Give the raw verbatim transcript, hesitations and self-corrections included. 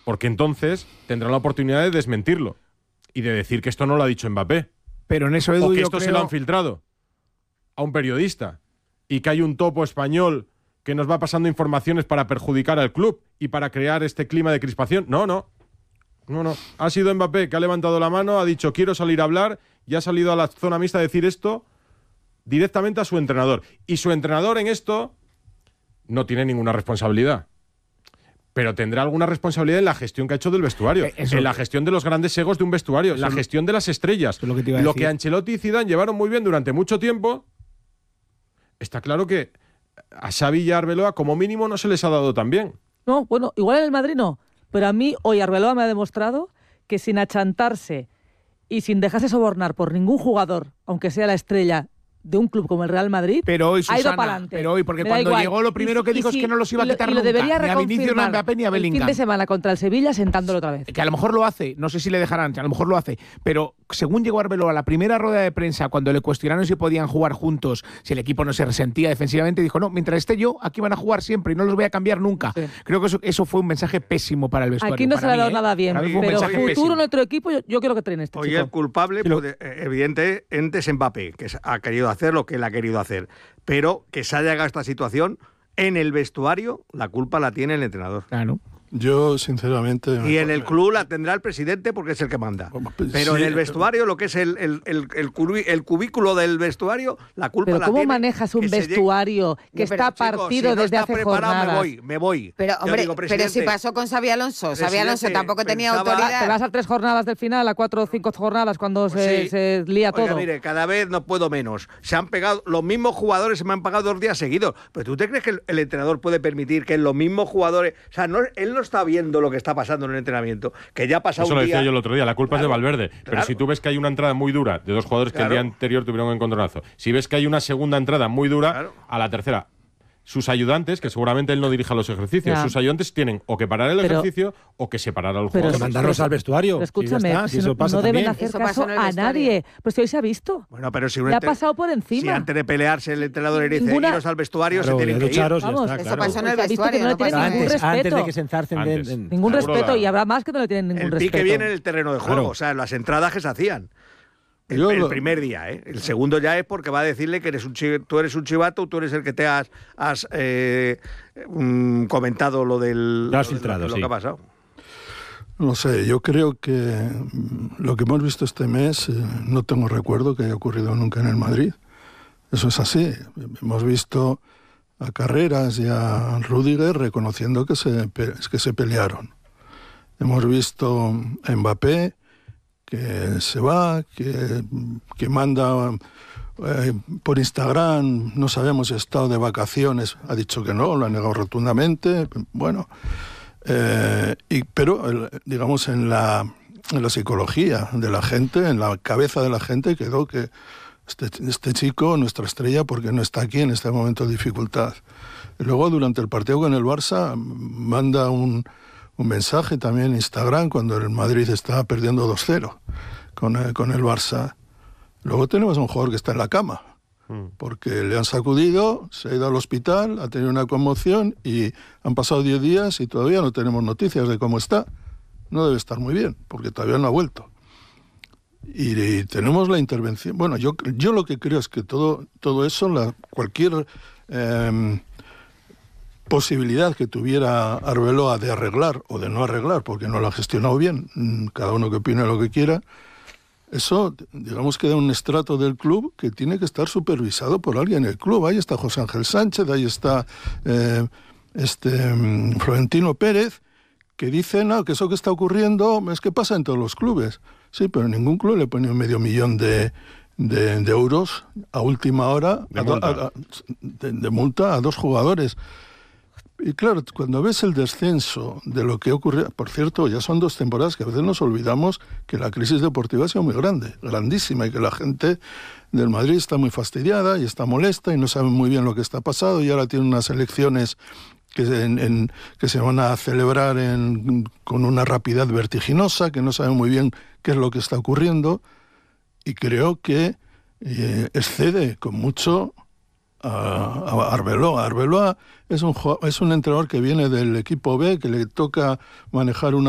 porque entonces tendrá la oportunidad de desmentirlo y de decir que esto no lo ha dicho Mbappé. Pero en eso, Edu, o que yo esto creo... se lo han filtrado a un periodista y que hay un topo español que nos va pasando informaciones para perjudicar al club y para crear este clima de crispación. No, no. No, no. Ha sido Mbappé que ha levantado la mano, ha dicho quiero salir a hablar y ha salido a la zona mixta a decir esto directamente a su entrenador. Y su entrenador en esto no tiene ninguna responsabilidad. Pero tendrá alguna responsabilidad en la gestión que ha hecho del vestuario, eh, en la gestión de los grandes egos de un vestuario, en la gestión de las estrellas. Lo que, te iba a lo decir. que Ancelotti y Zidane llevaron muy bien durante mucho tiempo, está claro que a Xavi y a Arbeloa como mínimo no se les ha dado tan bien. No, bueno, igual en el Madrid no, pero a mí hoy Arbeloa me ha demostrado que sin achantarse y sin dejarse sobornar por ningún jugador, aunque sea la estrella de un club como el Real Madrid, pero hoy, Susana, ha ido para adelante. Pero hoy, porque cuando llegó lo primero y, que dijo si, es que no los iba a quitar y lo, nunca, y lo debería ni a Vinicius, ni a Mbappé, ni a Bellingham. El fin de semana contra el Sevilla sentándolo otra vez. Que a lo mejor lo hace, no sé si le dejarán, a lo mejor lo hace, pero según llegó Arbeloa a la primera rueda de prensa, cuando le cuestionaron si podían jugar juntos, si el equipo no se resentía defensivamente, dijo, no, mientras esté yo, aquí van a jugar siempre y no los voy a cambiar nunca. Sí. Creo que eso, eso fue un mensaje pésimo para el vestuario. Aquí no para se le ha dado mí, nada ¿eh? bien, pero futuro pésimo. en otro equipo, yo, yo quiero que traen este Hoy chico. el culpable, sí, lo... pues, evidentemente, es Mbappé, que ha querido hacer lo que él ha querido hacer. Pero que se haya llegado a esta situación, en el vestuario, la culpa la tiene el entrenador. Claro. Yo, sinceramente... Y en el club la tendrá el presidente porque es el que manda. Pero sí, en el vestuario, lo que es el, el, el, el, el cubículo del vestuario, la culpa pero la ¿cómo tiene... ¿Cómo manejas un vestuario llegue... que está pero, partido chico, si no desde está hace preparado, jornadas? me voy, me voy. Pero, hombre, digo, pero si pasó con Xabi Alonso. Xabi Alonso tampoco tenía pensaba... autoridad. Te vas a tres jornadas del final, a cuatro o cinco jornadas cuando pues se, sí. se lía Oiga, todo. Mire, cada vez no puedo menos. Se han pegado, los mismos jugadores se me han pagado dos días seguidos. ¿Pero tú te crees que el, el entrenador puede permitir que los mismos jugadores... O sea, no, él no está viendo lo que está pasando en el entrenamiento, que ya ha pasado Eso un lo día... decía yo el otro día, la culpa claro, es de Valverde. Claro. Pero si tú ves que hay una entrada muy dura de dos jugadores que claro. el día anterior tuvieron un encontronazo, si ves que hay una segunda entrada muy dura, claro. a la tercera... Sus ayudantes, que seguramente él no dirija los ejercicios, ya. sus ayudantes tienen o que parar el pero, ejercicio o que separar a los jugadores. Que mandarlos al vestuario. Pero escúchame, si está, si si eso no, pasa no deben también. hacer caso a nadie. Pues si hoy se ha visto. Bueno, pero si le ha pasado por encima. Si antes de pelearse el entrenador le dice Ninguna... iros al vestuario, claro, se tienen que ir. Vamos, está, eso claro. pasó en el pues vestuario. No, no tiene ningún antes, respeto. Antes de que se enzarcen. Antes. De, de, ningún Seguro respeto la... y habrá más que no le tienen ningún el respeto. El pique viene en el terreno de juego, claro. o sea, las entradas que se hacían. El, el primer día, ¿eh? El segundo ya es porque va a decirle que eres un chi, tú eres un chivato, tú eres el que te has, has eh, um, comentado lo del lo, has filtrado, lo, lo sí. que ha pasado. No sé, yo creo que lo que hemos visto este mes, eh, no tengo recuerdo que haya ocurrido nunca en el Madrid. Eso es así. Hemos visto a Carreras y a Rüdiger reconociendo que se, que se pelearon. Hemos visto a Mbappé que se va, que, que manda eh, por Instagram, no sabemos si ha estado de vacaciones, ha dicho que no, lo ha negado rotundamente, bueno, eh, y, pero el, digamos en la, en la psicología de la gente, en la cabeza de la gente quedó que este, este chico, nuestra estrella, porque no está aquí en este momento de dificultad. Y luego durante el partido con el Barça manda un un mensaje también en Instagram cuando el Madrid está perdiendo dos cero con el, con el Barça. Luego tenemos a un jugador que está en la cama, porque le han sacudido, se ha ido al hospital, ha tenido una conmoción y han pasado diez días y todavía no tenemos noticias de cómo está. No debe estar muy bien, porque todavía no ha vuelto. Y, y tenemos la intervención... Bueno, yo, yo lo que creo es que todo, todo eso, la, cualquier... Eh, posibilidad que tuviera Arbeloa de arreglar o de no arreglar, porque no lo ha gestionado bien, cada uno que opine lo que quiera, eso, digamos que da un estrato del club que tiene que estar supervisado por alguien en el club. Ahí está José Ángel Sánchez, ahí está eh, este Florentino Pérez, que dice, no, que eso que está ocurriendo es que pasa en todos los clubes. Sí, pero ningún club le pone un medio millón de, de, de euros a última hora de, a multa. A, a, de, de multa a dos jugadores. Y claro, cuando ves el descenso de lo que ocurre, por cierto, ya son dos temporadas que a veces nos olvidamos que la crisis deportiva ha sido muy grande, grandísima, y que la gente del Madrid está muy fastidiada y está molesta y no sabe muy bien lo que está pasando, y ahora tiene unas elecciones que, en, en, que se van a celebrar en, con una rapidez vertiginosa, que no saben muy bien qué es lo que está ocurriendo, y creo que eh, excede con mucho a, a Arbeloa. Arbeloa es un, es un entrenador que viene del equipo B, que le toca manejar una